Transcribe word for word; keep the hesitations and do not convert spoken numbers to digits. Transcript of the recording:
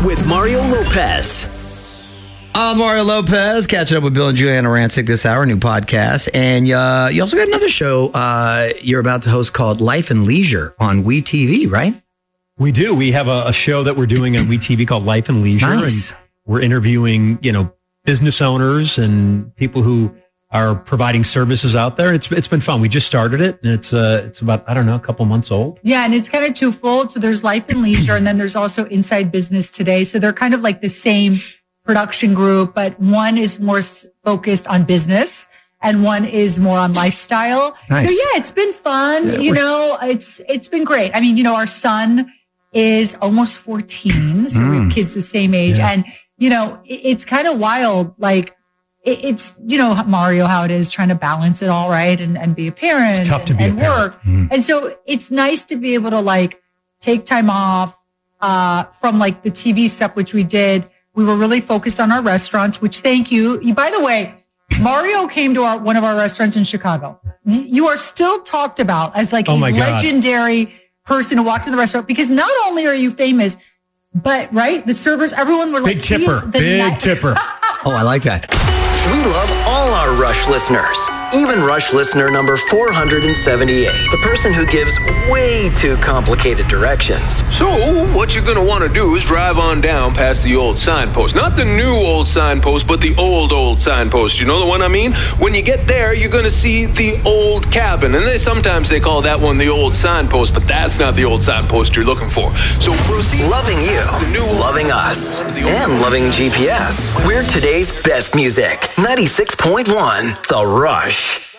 with Mario Lopez. I'm Mario Lopez, catching up with Bill and Juliana Rancic this hour, new podcast. And uh, you also got another show uh, you're about to host called Life and Leisure on We T V, right? We do. We have a, a show that we're doing on We T V called Life and Leisure. Nice. And we're interviewing, you know, business owners and people who are providing services out there. It's it's been fun. We just started it, and it's uh it's about, I don't know, a couple months old. Yeah, and it's kind of twofold. So there's Life and Leisure, and then there's also Inside Business Today. So they're kind of like the same production group, but one is more s- focused on business and one is more on lifestyle. Nice. So yeah, it's been fun. Yeah, you know, it's it's been great. I mean, you know, our son is almost fourteen, so we have kids the same age, Yeah. and you know, it, it's kind of wild. Like it, it's you know, Mario, how it is trying to balance it all, right, and and be a parent, It's tough to and, be a and parent. work, Mhm. and so it's nice to be able to like take time off uh, from like the T V stuff, which we did. We were really focused on our restaurants, which thank you. you by the way, Mario came to our one of our restaurants in Chicago. Y- You are still talked about as like Oh a my God. legendary person who walked in the restaurant because not only are you famous, but right, the servers, everyone were like, Big he is tipper. the Big ni- tipper. Oh, I like that. We love all our Rush listeners, even Rush listener number four hundred seventy-eight, the person who gives way too complicated directions. So, what you're gonna want to do is drive on down past the old signpost. Not the new old signpost, but the old, old signpost. You know the one I mean? When you get there, you're gonna see the old cabin. And they sometimes they call that one the old signpost, but that's not the old signpost you're looking for. So proceed. Loving you, loving us, and loving G P S. We're today's best music. ninety-six point one, The Rush.